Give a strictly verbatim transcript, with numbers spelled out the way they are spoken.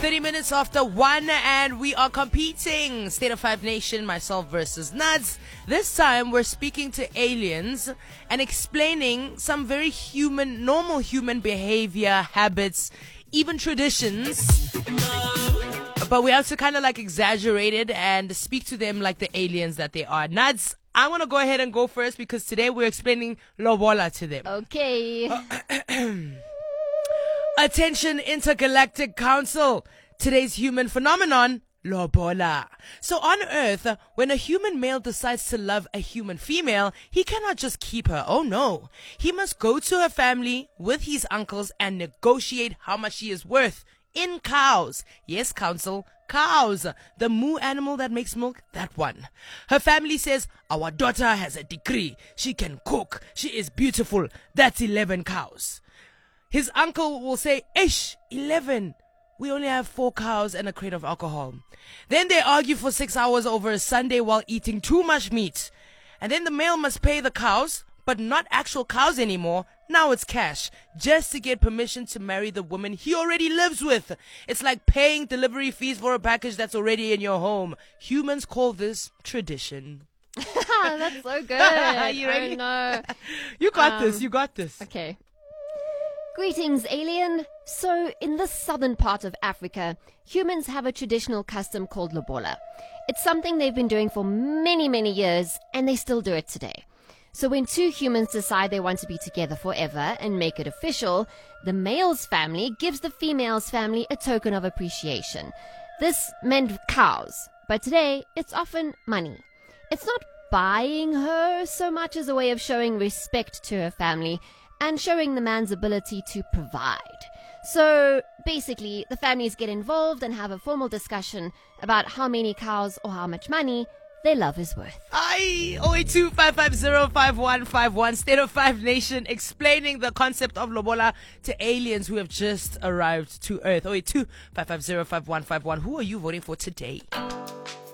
thirty minutes after one, and we are competing. State of Five Nation, myself versus Nads. This time we're speaking to aliens and explaining some very human, normal human behavior, habits, even traditions. But we have to kind of like exaggerate it and speak to them like the aliens that they are. Nads, I want to go ahead and go first because today we're explaining lobola to them. Okay. Attention, Intergalactic Council. Today's human phenomenon, lobola. So on Earth, when a human male decides to love a human female, he cannot just keep her. Oh no. He must go to her family with his uncles and negotiate how much she is worth in cows. Yes, Council, cows. The moo animal that makes milk, that one. Her family says, our daughter has a degree. She can cook. She is beautiful. That's eleven cows. His uncle will say, Ish, eleven. We only have four cows and a crate of alcohol. Then they argue for six hours over a Sunday while eating too much meat. And then the male must pay the cows, but not actual cows anymore. Now it's cash, just to get permission to marry the woman he already lives with. It's like paying delivery fees for a package that's already in your home. Humans call this tradition. That's so good. You ready? Oh, no. You got Um, this, you got this. Okay. Greetings, alien. So, in the southern part of Africa, humans have a traditional custom called lobola. It's something they've been doing for many, many years, and they still do it today. So when two humans decide they want to be together forever and make it official, the male's family gives the female's family a token of appreciation. This meant cows, but today it's often money. It's not buying her so much as a way of showing respect to her family and showing the man's ability to provide. So basically, the families get involved and have a formal discussion about how many cows or how much money their love is worth. Aye, oh eight two, five five zero, five one five one, State of Five Nation, explaining the concept of lobola to aliens who have just arrived to Earth. oh eight two, five five zero, five one five one. Who are you voting for today?